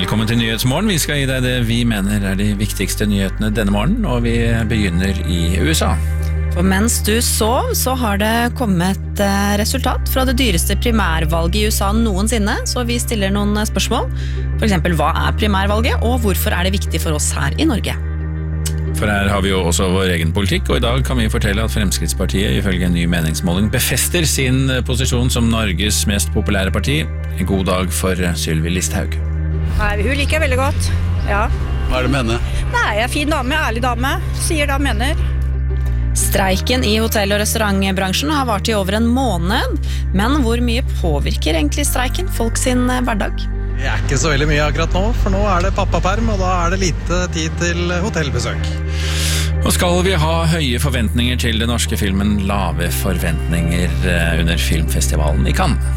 Velkommen til Nyhetsmorgen. Vi skal gi deg det vi mener er de viktigste nyhetene denne morgenen, og vi begynner i USA. For mens du sov, så har det kommet resultat fra det dyreste primærvalget i USA noensinne, så vi stiller noen spørsmål. For eksempel, hva er primærvalget, og hvorfor er det viktig for oss her i Norge? For her har vi jo også vår egen politikk, og i dag kan vi fortelle at Fremskrittspartiet ifølge en ny meningsmåling befester sin posisjon som Norges mest populære parti. En god dag for Sylvi Listhaug. Nei, hun liker jeg veldig godt, ja. Hva er det med henne? Nei, jeg er fin dame, ærlig dame, sier da mener. Streiken i hotell- og restaurantbransjen har vart i over en måned, men hvor mye påvirker egentlig streiken folk sin hverdag? Det er ikke så veldig mye akkurat nå, for nå er det pappaperm, og da er det lite tid til hotellbesøk. Og skal vi ha høye forventninger til den norske filmen Lave forventninger under filmfestivalen i Cannes?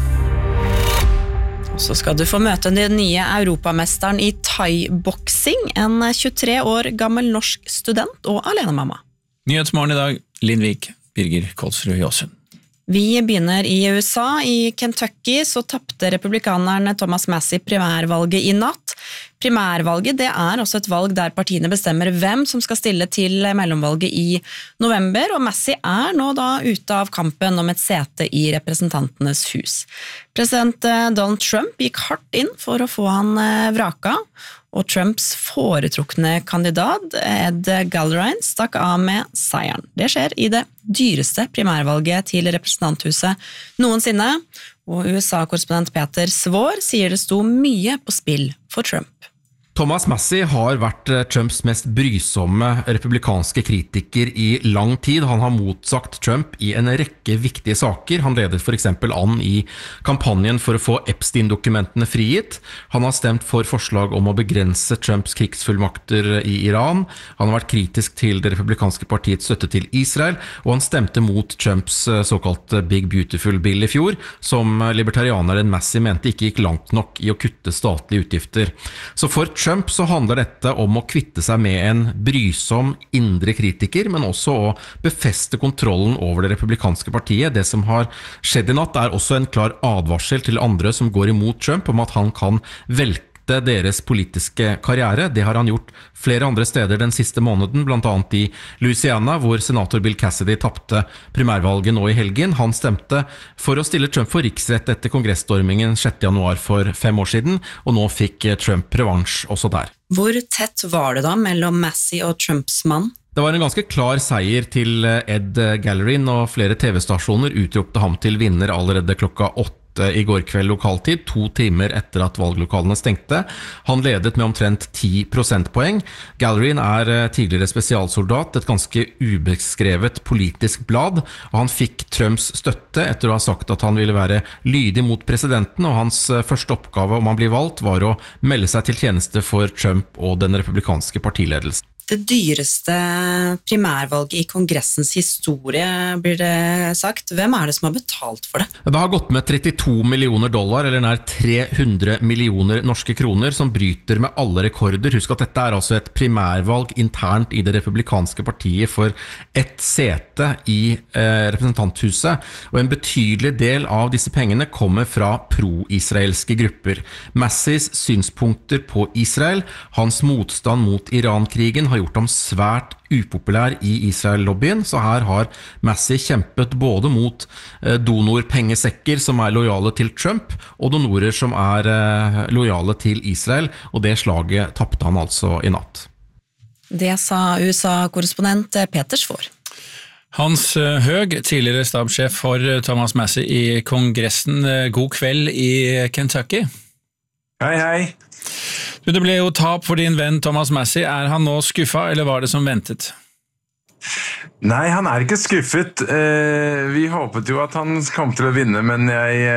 Og så skal du få møte den nye europamesteren i thai-boksing, en 23 år gammel norsk student og alenemamma. Nyhetsmorgen i dag, Lindvik, Birger Kolsrud Jåsund. Vi begynner i USA. I Kentucky så tappte republikaneren Thomas Massie primærvalget i natt. Primærvalget det er også et valg der partiene bestemmer hvem som skal stille til mellomvalget i november, og Massie er nå da ute av kampen om et sete i representantenes hus. President Donald Trump gikk hardt inn for å få han vraka, og Trumps foretrukne kandidat, Ed Galbraith, stakk av med seieren. Det skjer i det dyreste primærvalget til representanthuset noensinne, og USA-korrespondent Peter Svår sier det sto mye på spill for Trump. Thomas Massie har vært Trumps mest brysomme republikanske kritiker i lang tid. Han har motsagt Trump i en rekke viktige saker. Han ledet for eksempel an i kampanjen for å få Epstein-dokumentene frigitt. Han har stemt for forslag om å begrense Trumps krigsfullmakter i Iran. Han har vært kritisk til det republikanske partiets støtte til Israel, og han stemte mot Trumps såkalte Big Beautiful Bill i fjor, som libertarianeren Massie mente ikke gikk langt nok i å kutte statlige utgifter. Så for Trump så handler dette om å kvitte seg med en brysom indre kritiker, men også å befeste kontrollen over det republikanske partiet. Det som har skjedd i natt er også en klar advarsel til andre som går imot Trump om at han kan velte deres politiske karriere. Det har han gjort flere andre steder den siste måneden, blant annet i Louisiana, hvor senator Bill Cassidy tappte primærvalget nå i helgen. Han stemte for å stille Trump for riksrett etter kongressstormingen 6. januar for 5 år siden, og nå fikk Trump revansj også der. Hvor tett var det da mellom Massie og Trumps mann? Det var en ganske klar seier til Ed Galbraith, og flere TV-stasjoner utropte ham til vinner allerede klokka 8 i går kveld lokaltid, 2 timer etter at valglokalene stengte. Han ledet med omtrent 10 prosentpoeng. Galbraith er tidligere spesialsoldat, et ganske ubeskrevet politisk blad, og han fikk Trumps støtte etter å ha sagt at han ville være lydig mot presidenten, og hans første oppgave om han blir valgt var å melde seg til tjeneste for Trump og den republikanske partiledelsen. Det dyreste primærvalget i kongressens historie, blir det sagt. Hvem er det som har betalt for det? Det har gått med $32 millioner, eller nær 300 millioner norske kroner, som bryter med alle rekorder. Husk at dette er altså et primærvalg internt i det republikanske partiet for ett sete i representanthuset, og en betydelig del av disse pengene kommer fra pro-israelske grupper. Massis synspunkter på Israel, hans motstand mot Iran-krigen, har gjort ham svært upopulær i Israel-lobbyen, så her har Massie kjempet både mot donorpengesekker som er lojale til Trump, og donorer som er lojale til Israel, og det slaget tappte han altså i natt. Det sa USA-korrespondent Peter Svår. Hans Høg, tidligere stabssjef for Thomas Massie i kongressen. God kveld i Kentucky. Hei, hei. Det ble jo tap for din venn Thomas Massie. Er han nå skuffet, eller var det som ventet? Nei, han er ikke skuffet. Vi håpet jo at han kom til å vinne, men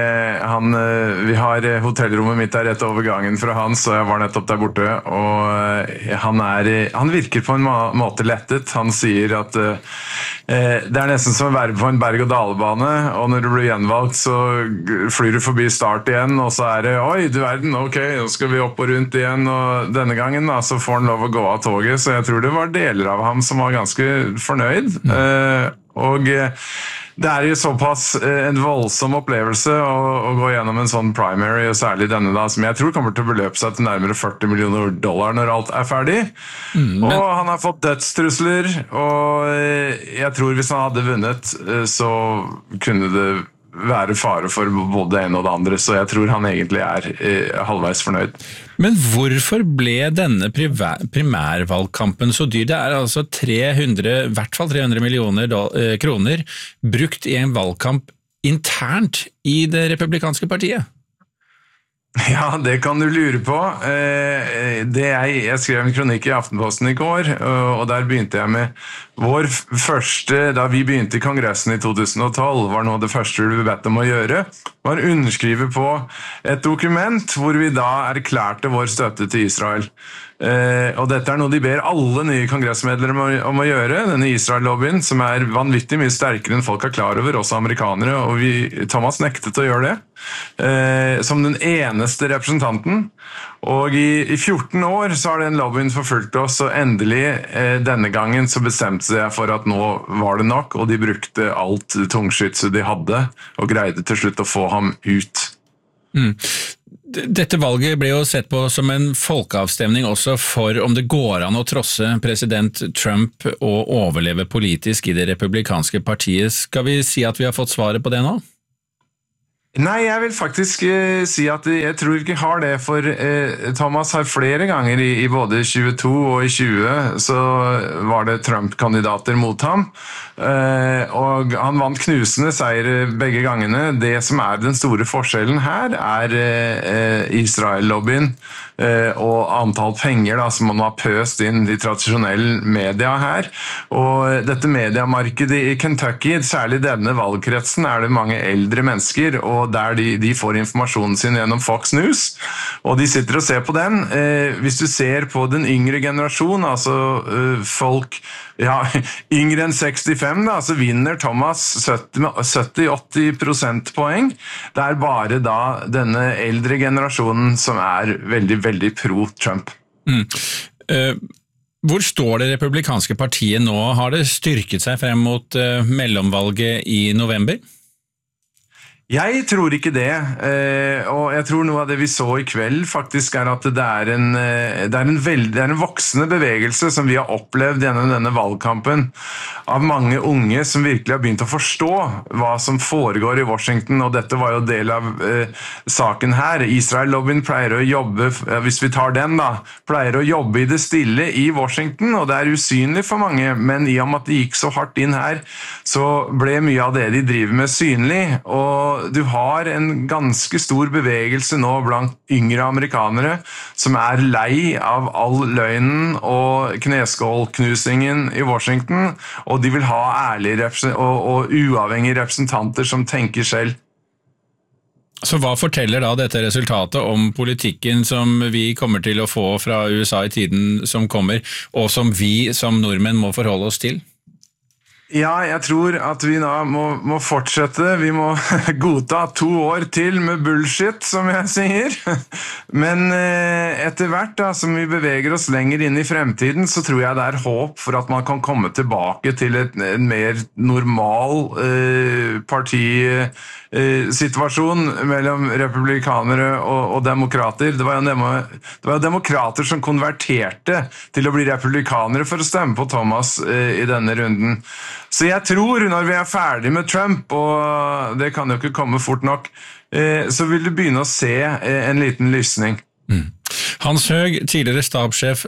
vi har hotellrommet mitt der rett over gangen fra han, så jeg var nettopp der borte, og han virker på en måte lettet. Han sier at det er nesten som å være på en berg-og-dalbane, og når du blir gjenvalgt så flyr du forbi start igjen, og så er det, oi, du verden, ok, nå skal vi opp og rundt igjen, og denne gangen da, så får han lov å gå av toget, så jeg tror det var deler av ham som var ganske fornøyd, og Det jo såpass en voldsom opplevelse å gå gjennom en sånn primary, og særlig denne da, som jeg tror kommer til å beløpe seg til nærmere $40 millioner når alt ferdig. Og han har fått dødstrusler, og jeg tror hvis han hadde vunnet, så kunne det være fare for både det ene og det andre, så jeg tror han egentlig halvveis fornøyd. Men hvorfor ble denne primærvalgkampen så dyr? Det altså i hvert fall 300 millioner kroner brukt i en valgkamp internt i det republikanske partiet. Ja, det kan du lure på. Jeg skrev en kronikk i Aftenposten i går, og der begynte jeg med vår første, da vi begynte i Kongressen i 2012, var noe av det første vi bedt om å gjøre, var å underskrive på et dokument hvor vi da erklærte vår støtte til Israel. Og dette noe de ber alle nye kongressmedlemmer om å gjøre, denne Israel-lobbyen, som vanvittig mye sterkere enn folk klar over, også amerikanere, og Thomas nektet å gjøre det, som den eneste representanten. Og i 14 år så har den lobbyen forfulgt oss, og endelig denne gangen så bestemte jeg for at nå var det nok, og de brukte alt tungskytset de hadde, og greide til slutt å få ham ut. Dette valget ble jo sett på som en folkeavstemning også for om det går an å trosse president Trump og overleve politisk i det republikanske partiet. Skal vi si at vi har fått svaret på det nå? Nei, jeg vil faktisk si at jeg tror ikke jeg har det, for Thomas har flere ganger i både 22 og i 20 så var det Trump-kandidater mot ham, og han vant knusende seier begge gangene. Det som den store forskjellen her Israel-lobbyen og antall penger da, som man har pøst inn i tradisjonell media her, og dette mediemarkedet i Kentucky, særlig denne valgkretsen, det mange eldre mennesker, og der de får informasjonen sin gjennom Fox News, og de sitter og ser på den. Hvis du ser på den yngre generasjon, altså folk yngre enn 65 da, så vinner Thomas 70-80 prosentpoeng. Det bare da denne eldre generasjonen som veldig, veldig pro-Trump. Hvor står det republikanske partiet nå? Har det styrket seg frem mot mellomvalget i november? Jeg tror ikke det, og jeg tror noe av det vi så i kveld faktisk at det en voksende bevegelse som vi har opplevd gjennom denne valgkampen av mange unge som virkelig har begynt å forstå hva som foregår i Washington, og dette var jo del av saken her. Israel-lobbyen pleier å jobbe, hvis vi tar den da, pleier å jobbe i det stille i Washington, og det usynlig for mange, men i og med at de gikk så hardt inn her, så ble mye av det de driver med synlig, og du har en ganske stor bevegelse nå blant yngre amerikanere som lei av all løgnen og kneskålknusingen i Washington, og de vil ha ærlige og uavhengige representanter som tenker selv. Så hva forteller da dette resultatet om politikken som vi kommer til å få fra USA i tiden som kommer, og som vi som nordmenn må forholde oss til? Ja, jeg tror at vi nå må fortsette. Vi må godta 2 år til med bullshit, som jeg sier. Men etter hvert da, som vi beveger oss lenger inn i fremtiden, så tror jeg det håp for at man kan komme tilbake til en mer normal partisituasjon mellom republikanere og demokrater. Det var jo demokrater som konverterte til å bli republikanere for å stemme på Thomas i denne runden. Så jeg tror når vi ferdig med Trump, og det kan jo ikke komme fort nok, så vil du begynne å se en liten lysning. Hans Høeg, tidligere stabssjef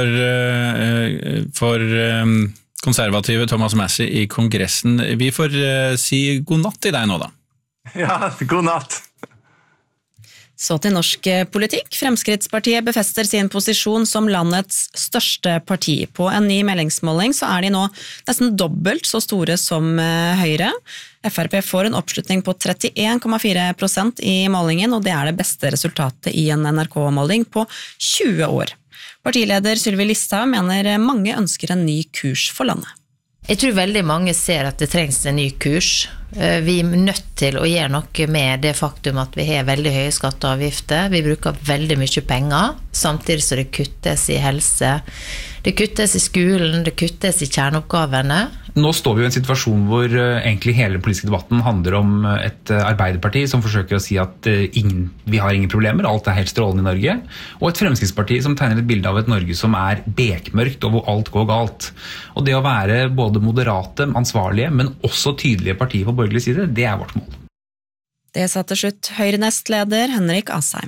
for konservative Thomas Massie i Kongressen. Vi får si god natt til deg nå da. Ja, god natt. Så til norsk politikk. Fremskrittspartiet befester sin posisjon som landets største parti. På en ny meningsmåling så de nå nesten dobbelt så store som Høyre. FrP får en oppslutning på 31,4% i målingen, og det det beste resultatet i en NRK-måling på 20 år. Partileder Sylvi Listhaug mener mange ønsker en ny kurs for landet. Jeg tror veldig mange ser at det trengs en ny kurs. Vi nødt til å gjøre noe med det faktum at vi har veldig høye skatter og avgifter. Vi bruker veldig mye penger, samtidig som det kuttes i helse. Det kuttes i skolen, det kuttes i kjerneoppgavene. Nå står vi jo i en situasjon hvor egentlig hele politiske debatten handler om et Arbeiderparti som forsøker å si at vi har ingen problemer, alt helt strålende i Norge, og et Fremskrittsparti som tegner et bilde av et Norge som bekmørkt og hvor alt går galt. Og det å være både moderate, ansvarlige, men også tydelige partier på borgerlig side, det vårt mål. Det sa til slutt Høyre-nestleder Henrik Asheim.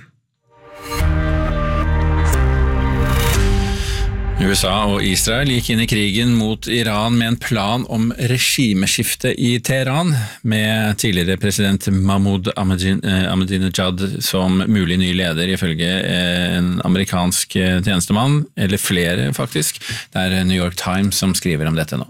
USA og Israel gikk inn i krigen mot Iran med en plan om regimeskifte i Teheran, med tidligere president Mahmoud Ahmadinejad som mulig ny leder ifølge en amerikansk tjenestemann, eller flere faktisk. Det New York Times som skriver om dette nå.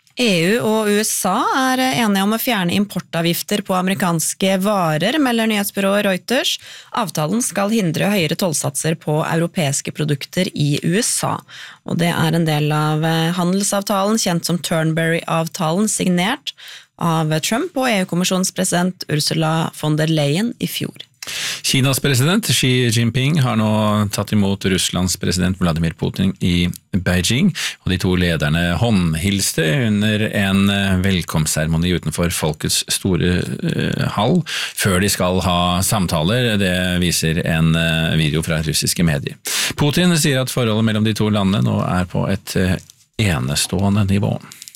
EU og USA enige om å fjerne importavgifter på amerikanske varer, melder nyhetsbyrået Reuters. Avtalen skal hindre høyere tollsatser på europeiske produkter i USA. Og det en del av handelsavtalen, kjent som Turnberry-avtalen, signert av Trump og EU-kommisjonens president Ursula von der Leyen i fjor. Kinas president Xi Jinping har nå tatt imot Russlands president Vladimir Putin i Beijing, og de to lederne håndhilste under en velkomstseremoni utenfor Folkets store hall, før de skal ha samtaler. Det viser en video fra russiske medier. Putin sier at forholdet mellom de to landene nå på et enestående nivå.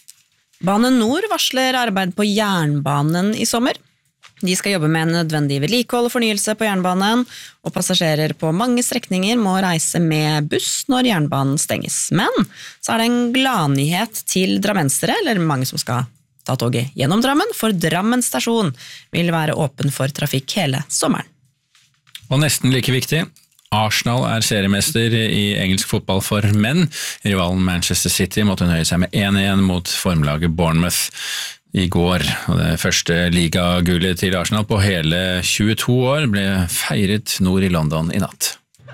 Bane Nor varsler arbeid på jernbanen i sommer. De skal jobbe med en nødvendig vedlikehold og fornyelse på jernbanen, og passasjerer på mange strekninger må reise med buss når jernbanen stenges. Men så det en gladnyhet til drammensere, eller mange som skal ta toget gjennom Drammen, for Drammen stasjon vil være åpen for trafikk hele sommeren. Og nesten like viktig, Arsenal seriemester i engelsk fotball for menn. Rivalen Manchester City måtte nøye seg med 1-1 mot formlaget Bournemouth i går, og det første ligagullet til Arsenal på hele 22 år ble feiret nord i London i natt.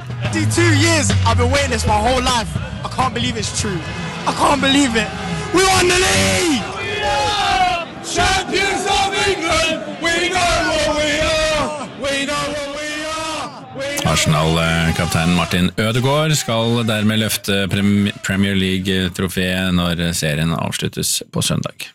52 years I've been waiting this my whole life. I can't believe it's true. I can't believe it. We won the league! We are champions of England. We know what we are. We know what we are. Arsenal-kapteinen Martin Ødegaard skal dermed løfte Premier League-trofé når serien avsluttes på søndag.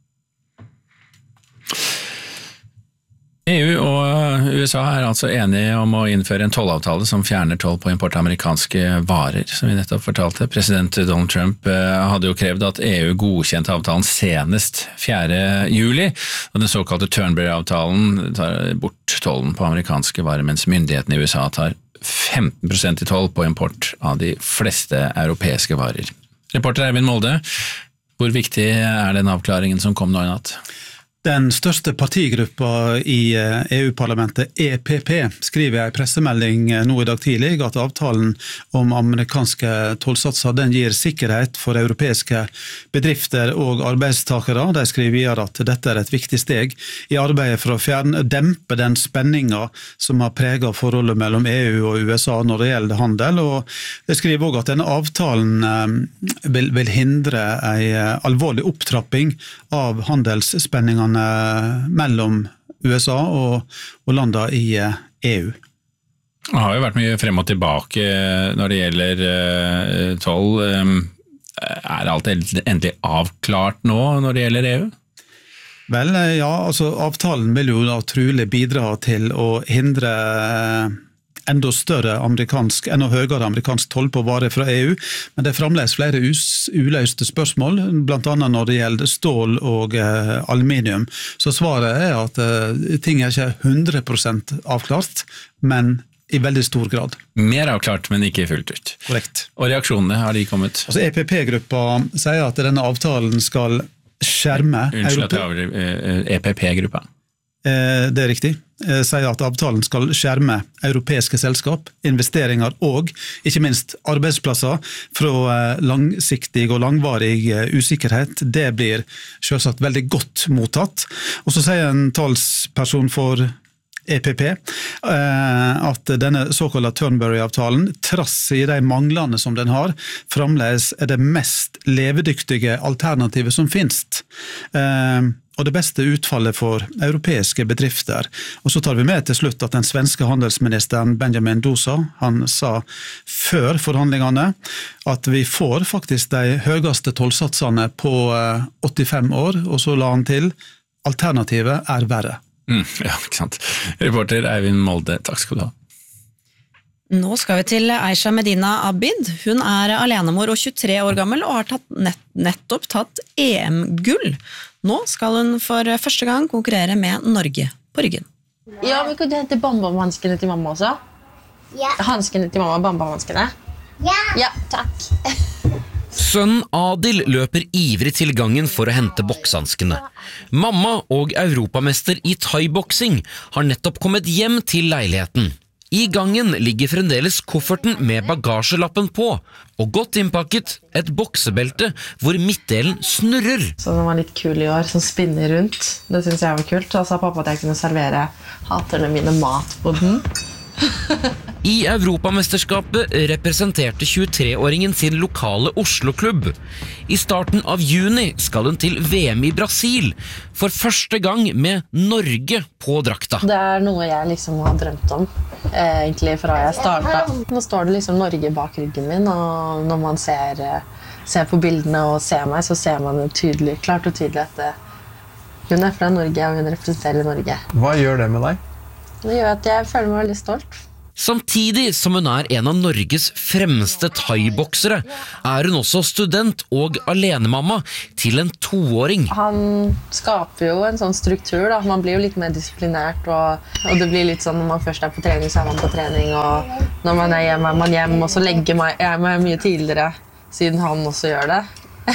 EU og USA altså enige om å innføre en tollavtale som fjerner toll på import av amerikanske varer, som vi nettopp fortalte. President Donald Trump hadde jo krevd at EU godkjente avtalen senest 4. juli, og den såkalte Turnberry-avtalen tar bort tollen på amerikanske varer, mens myndighetene i USA tar 15% i toll på import av de fleste europeiske varer. Reporter Eivind Molde, hvor viktig den avklaringen som kom nå i natt? Den største partigruppa i EU-parlamentet, EPP, skriver i pressemelding nå i dag tidlig at avtalen om amerikanske tollsatser den gir sikkerhet for europeiske bedrifter og arbeidstakere. De skriver videre at dette et viktig steg i arbeidet for å dempe den spenningen som har preget forholdet mellom EU og USA når det gjelder handel. Og de skriver også at denne avtalen vil hindre en alvorlig opptrapping av handelsspenningen mellom USA og landene i EU. Det har jo vært mye frem og tilbake når det gjelder toll. Alt endelig avklart nå når det gjelder EU? Vel, ja, altså avtalen vil jo da trolig bidra til å hindre enda høyere amerikansk toll på varer fra EU, men det fremdeles flere uløste spørsmål, blant annet når det gjelder stål og aluminium. Så svaret at ting ikke 100% avklart, men i veldig stor grad. Mer avklart, men ikke fullt ut. Korrekt. Og reaksjonene har de kommet? Altså EPP-gruppa sier at denne avtalen skal skjerme... Unnskyld at jeg avgjør EPP-gruppa. Det riktig. Sier at avtalen skal skjerme europeiske selskap, investeringer og, ikke minst, arbeidsplasser fra langsiktig og langvarig usikkerhet. Det blir selvsagt veldig godt mottatt. Og så sier en talsperson for EPP at denne såkalte Turnberry-avtalen, trass i de manglene som den har, fremdeles det mest levedyktige alternativet som finnes. og det beste utfallet for europeiske bedrifter. Og så tar vi med til slutt at den svenske handelsministeren Benjamin Dosa, han sa før forhandlingene at vi får faktisk de høyeste tollsatsene på 85 år, og så la han til, alternativet verre. Ja, ikke sant. Reporter Eivind Molde, takk skal du ha. Nå skal vi til Aisha Medina Abid. Hun alenemor og 23 år gammel og har nettopp tatt EM-gull. Nå skal hun for første gang konkurrere med Norge på ryggen. Ja, vi kunne hente bambamhanskene til mamma også. Ja. Hanskene til mamma, bambamhanskene. Ja. Ja, takk. Sønnen Adil løper ivrig til gangen for å hente bokshanskene. Mamma og europamester i thai-boksing har nettopp kommet hjem til leiligheten. I gangen ligger fremdeles kofferten med bagasjelappen på, og godt innpakket et boksebelte hvor midtdelen snurrer. Så den var litt kul i år, som spinner rundt. Det synes jeg var kult. Så sa pappa at jeg kunne servere haterne mine mat på den. I Europamesterskapet representerte 23-åringen sin lokale Oslo-klubb. I starten av juni skal hun til VM i Brasil, for første gang med Norge på drakta. Det noe jeg liksom har drømt om, egentlig fra jeg startet. Nå står det liksom Norge bak ryggen min, og når man ser på bildene og ser meg, så ser man det klart og tydelig at hun fra Norge, og hun representerer Norge. Hva gjør det med deg? Det gjør at jeg føler meg veldig stolt. Samtidig som hun en av Norges fremste thai-boksere, hun også student og alenemamma til en 2-åring. Han skaper jo en sånn struktur, da. Man blir jo litt mer disiplinert, og det blir litt sånn når man først på trening, så man på trening, og når man hjemme, man hjemme, og så legger jeg meg mye tidligere, siden han også gjør det.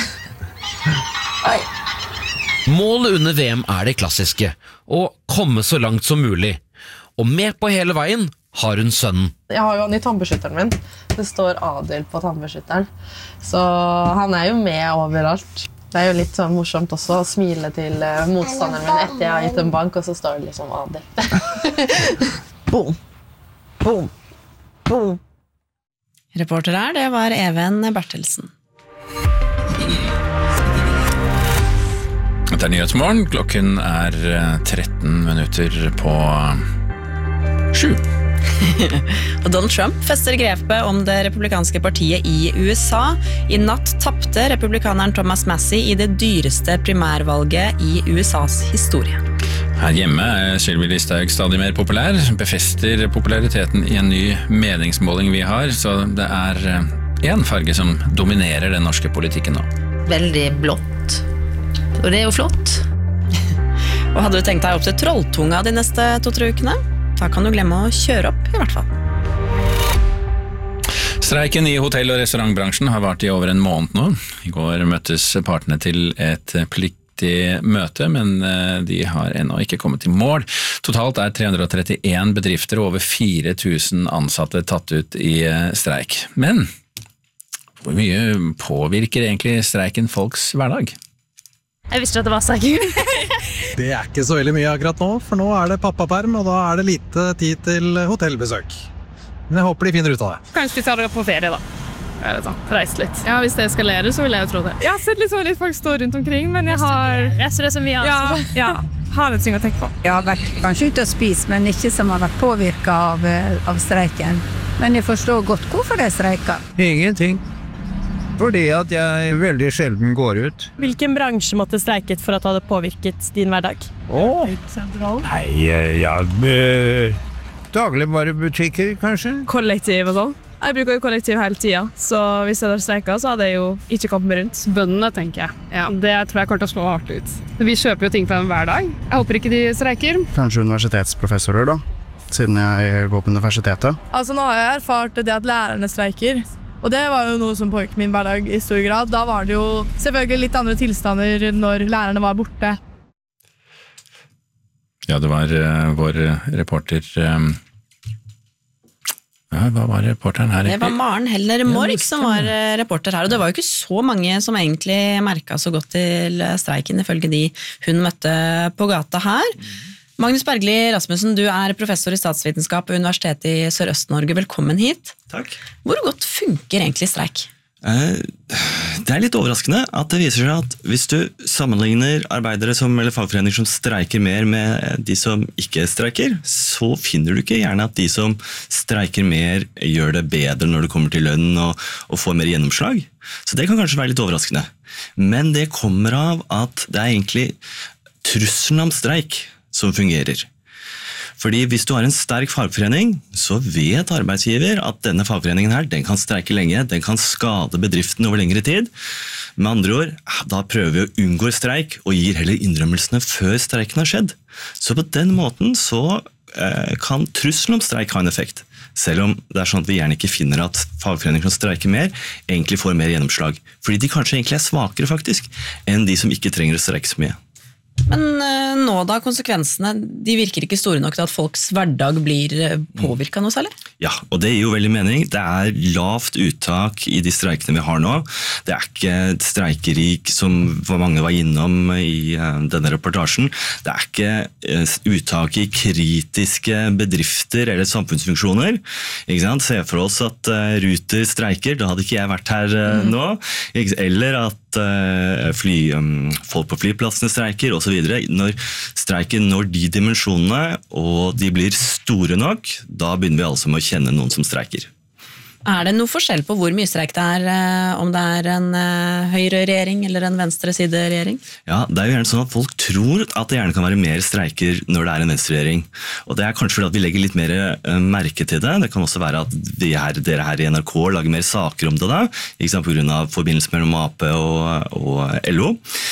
Oi. Målet under VM det klassiske, å komme så langt som mulig. Og med på hele veien har hun sønnen. Jeg har jo han i tannbeskytteren min. Det står Adil på tannbeskytteren. Så han jo med overalt. Det jo litt sånn morsomt også å smile til motstanderen min etter jeg har gitt en bank, og så står det liksom Adil. Boom. Boom. Boom. Reporter det var Even Bertelsen. Dette Nyhetsmorgen. Klokken 13 minutter på 7. Og Donald Trump fester grepet om det republikanske partiet i USA. I natt tappte republikaneren Thomas Massie i det dyreste primærvalget i USAs historie. Her hjemme Sylvi Listhaug stadig mer populær, befester populariteten i en ny meningsmåling vi har, så det en farge som dominerer den norske politikken nå. Veldig blått. Og det jo flott. Og hadde du tenkt deg opp til Trolltunga de neste 2-3 ukene? Da kan du glemme å kjøre opp, i hvert fall. Streiken i hotell- og restaurantbransjen har vart i over en måned nå. I går møttes partene til et pliktig møte, men de har ennå ikke kommet i mål. Totalt 331 bedrifter og over 4000 ansatte tatt ut i streik. Men hvor mye påvirker egentlig streiken folks hverdag? Jeg visste at det var streik. Det ikke så veldig mye akkurat nå, for nå det pappaperm, og da det lite tid til hotellbesøk. Men jeg håper de finner ut av det. Kanskje vi tar det på ferie da. Sånn, reise litt. Ja, hvis det eskalerer, så vil jeg jo tro det. Jeg har sett litt folk stå rundt omkring, men jeg har... Resten det som vi har. Ja, har litt ting å tenke på. Jeg har vært kanskje ute og spist, men ikke som har vært påvirket av streiken. Men jeg forstår godt hvorfor det streiker. Ingenting. Fordi at jeg veldig sjelden går ut. Hvilken bransje måtte streiket for at det hadde påvirket din hverdag? Dagligvarebutikker, kanskje? Kollektiv og sånn. Jeg bruker jo kollektiv hele tiden, så hvis jeg hadde streiket, så hadde jeg jo ikke kommet med rundt. Bøndene, tenker jeg. Ja, det tror jeg kommer til å slå hardt ut. Vi kjøper jo ting fra dem hver dag. Jeg håper ikke de streiker. Kanskje universitetsprofessorer da, siden jeg går på universitetet. Altså nå har jeg erfart det at lærerne streiker. Og det var jo noe som påvirket min hverdag i stor grad. Da var det jo selvfølgelig litt andre tilstander når lærerne var borte. Ja, det var vår reporter... Ja, hva var reporteren her? Det var Maren Heller Morg som var reporter her, og det var jo ikke så mange som egentlig merket så godt til streiken, ifølge de hun møtte på gata her. Magnus Bergli Rasmussen, du professor i statsvitenskap på Universitetet i Sørøst-Norge. Velkommen hit. Takk. Hvor godt funker egentlig streik? Det litt overraskende at det viser seg at hvis du sammenligner arbeidere eller fagforeninger som streiker mer med de som ikke streiker, så finner du ikke gjerne at de som streiker mer gjør det bedre når det kommer til lønn og får mer gjennomslag. Så det kan kanskje være litt overraskende. Men det kommer av at det egentlig trusselen om streik som fungerer. Fordi hvis du har en sterk fagforening, så vet arbeidsgiver at denne fagforeningen her, den kan streike lenge, den kan skade bedriften over lengre tid. Med andre ord, da prøver vi å unngå streik og gir heller innrømmelsene før streiken har skjedd. Så på den måten så kan trusselen om streik ha en effekt. Selv om det sånn at vi gjerne ikke finner at fagforeninger som streiker mer, egentlig får mer gjennomslag. Fordi de kanskje egentlig svakere faktisk, enn de som ikke trenger å streike så mye. Men nå da, konsekvensene, de virker ikke store nok til at folks hverdag blir påvirket noe særlig? Ja, og det gir jo veldig mening. Det lavt uttak i de streikene vi har nå. Det ikke streikerik som mange var innom i denne reportasjen. Det ikke uttak i kritiske bedrifter eller samfunnsfunksjoner. Ikke sant? Se for oss at Ruter streiker, da hadde ikke jeg vært her nå. Eller at folk på flyplassene streiker og så videre. Når streiken når de dimensjonene og de blir store nok, da begynner vi altså med å kjenne noen som streiker. Det noe forskjell på hvor mye streik det om det en høyre-regjering eller en venstre-side-regjering? Ja, det jo gjerne sånn at folk tror at det gjerne kan være mer streiker når det en venstre-regjering. Og det kanskje fordi at vi legger litt mer merke til det. Det kan også være at dere her i NRK lager mer saker om det da, ikke sant, på grunn av forbindelse mellom AP og LO.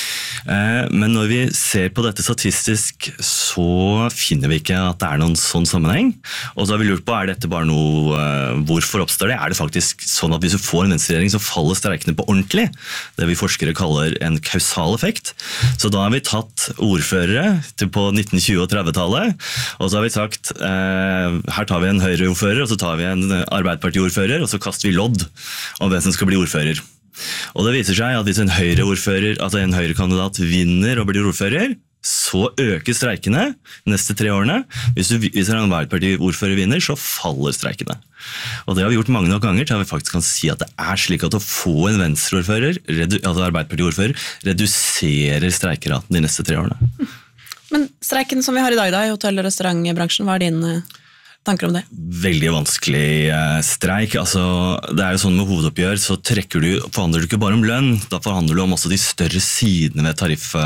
Men når vi ser på dette statistisk, så finner vi ikke at det noen sånn sammenheng. Og så har vi lurt på, dette bare noe, hvorfor oppstår det? Det faktisk sånn at hvis du får en venstreregjering, så faller streikene på ordentlig. Det vi forskere kaller en kausal effekt. Så da har vi tatt ordførere på 1920- og 30-tallet, og så har vi sagt, her tar vi en høyreordfører, og så tar vi en arbeiderpartiordfører, og så kaster vi lodd om hvem som skal bli ordfører. Og det viser seg at hvis en høyreordfører, altså en høyrekandidat vinner og blir ordfører, så øker streikene de neste 3 årene. Hvis en arbeiderpartiordfører vinner, så faller streikene. Og det har vi gjort mange nok ganger til at vi faktisk kan si at det slik at å få en venstreordfører, altså arbeiderpartiordfører, reduserer streikeraten de neste 3 årene. Men streiken som vi har i dag da, i hotell- og restaurantbransjen, hva din tanker om det? Veldig vanskelig streik. Altså, det jo sånn med hovedoppgjør, så forhandler du ikke bare om lønn, da forhandler du om også de større sidene ved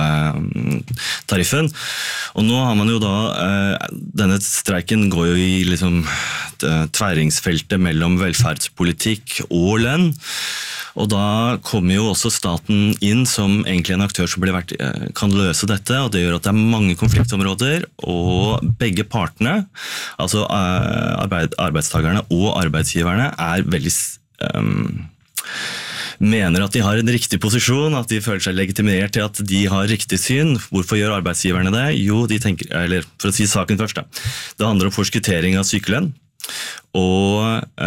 tariffen. Og nå har man jo da, denne streiken går jo i liksom tverringsfeltet mellom velferdspolitikk og lønn. Og da kommer jo også staten inn som egentlig en aktør som kan løse dette, og det gjør at det mange konfliktområder, og begge partene, altså arbeidstakerne og arbeidsgiverne, veldig mener at de har en riktig posisjon, at de føler seg legitimert til at de har riktig syn. Hvorfor gjør arbeidsgiverne det? Jo, de tenker, eller for å si saken først da, det handler om forskuttering av sykelønn. Og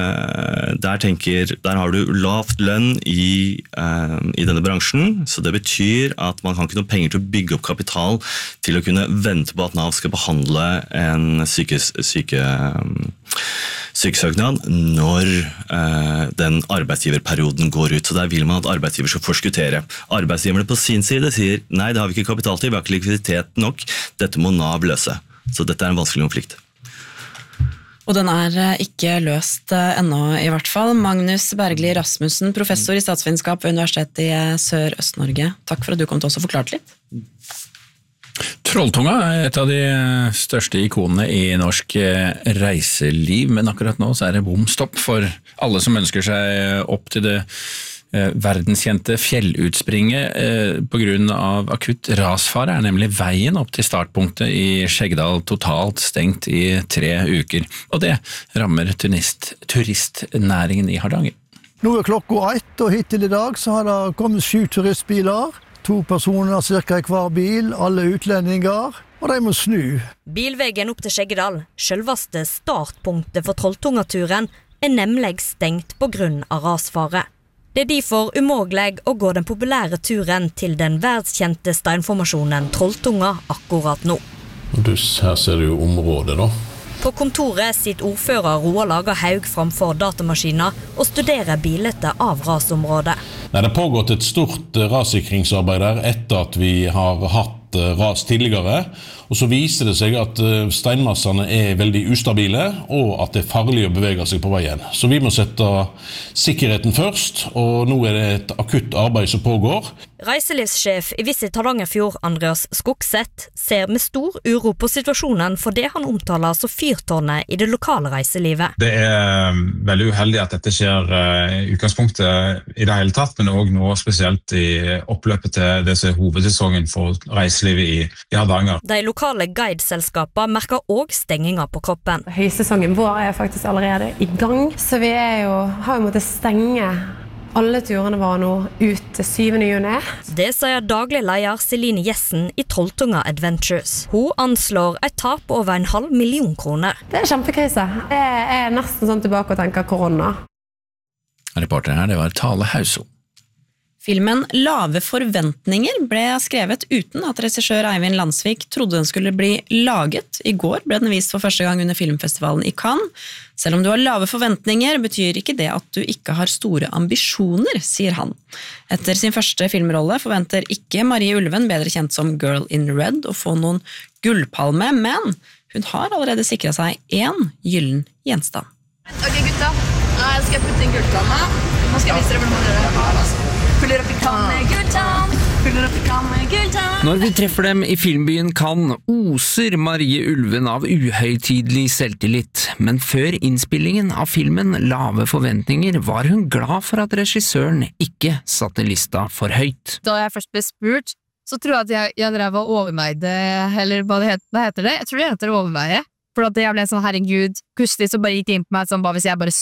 der har du lavt lønn i denne bransjen, så det betyr at man kan ikke noe penger til å bygge opp kapital til å kunne vente på at Nav skal behandle en sykesøknad når den arbeidsgiverperioden går ut. Så der vil man at arbeidsgiver skal forskuttere. Arbeidsgiverne på sin side sier nei, det har vi ikke kapital til, vi har ikke likviditet nok, dette må Nav løse. Så dette en vanskelig konflikt. Og den ikke løst ennå i hvert fall. Magnus Bergli Rasmussen, professor i statsvitenskap ved Universitetet i Sør-Øst-Norge. Takk for at du kom til oss og forklarte litt. Trolltunga et av de største ikonene i norsk reiseliv, men akkurat nå så det bomstopp for alle som ønsker seg opp til det verdenskjente fjellutspringet på grunn av akutt rasfare nemlig veien opp til startpunktet i Skjeggedal totalt stengt i 3 uker, og det rammer turistnæringen i Hardanger. Nå klokka 1, og hittil i dag så har det kommet 7 turistbiler, 2 personer cirka i hver bil, alle utlendinger, og de må snu. Bilvegen opp til Skjeggedal, selveste startpunktet for Trolltungaturen, nemlig stengt på grunn av rasfare. Det derfor umulig å gå den populære turen til den verdskjente steinformasjonen Trolltunga akkurat nå. Her ser du jo området da. På kontoret sitter ordfører Roar Lager Haug framfor datamaskiner og studerer bildet av rasområdet. Det har pågått et stort rassikringsarbeid der etter at vi har hatt ras tidligere, og så viser det seg at steinmassene veldig ustabile, og at det farlig å bevege seg på veien. Så vi må sette sikkerheten først, og nå det et akutt arbeid som pågår. Reiselivssjef i Visit Hardangerfjord, Andreas Skogseth, ser med stor uro på situasjonen for det han omtaler som fyrtårnet i det lokale reiselivet. Det veldig uheldig at dette skjer i utgangspunktet i det hele tatt, men også nå spesielt i oppløpet til det som hovedsesongen for reiselivet i Hardanger. De lokale guideselskapene merker også stenginger på kroppen. Høysesongen vår faktisk allerede i gang, så vi har jo måttet stenge alle turene var nå ut til 7. juni. Det sier daglig leder Celine Jessen i Trolltunga Adventures. Hun anslår et tap på over 500 000 kroner. Det kjempekrise. Det nesten sånn tilbake og tenker korona. Reporter her, det var Tale Hauso. Filmen Lave forventninger ble skrevet uten at regissør Eivind Landsvik trodde den skulle bli laget. I går ble den vist for første gang under filmfestivalen i Cannes. Selv om du har lave forventninger, betyr ikke det at du ikke har store ambisjoner, sier han. Etter sin første filmrolle forventer ikke Marie Ulven, bedre kjent som Girl in Red, å få noen gullpalme, men hun har allerede sikret seg 1 gyllen gjenstand. Ok gutta, nå skal jeg putte inn gullpalme. Nå skal jeg vise dere hvordan man gjør det. Fyller opp i kan med gulltann, fyller opp i kan med gulltann. Når vi treffer dem i filmbyen Cannes, oser Marie Ulven av uhøytidelig selvtillit. Men før innspillingen av filmen Lave forventninger var hun glad for at regissøren ikke satte lista for høyt. Da jeg først ble spurt, så tror jeg at jeg drev og overveide, eller hva heter det? Jeg tror det heter overveie. For at jeg ble sånn, herregud, plutselig så bare gikk det inn på meg sånn, hva hvis jeg bare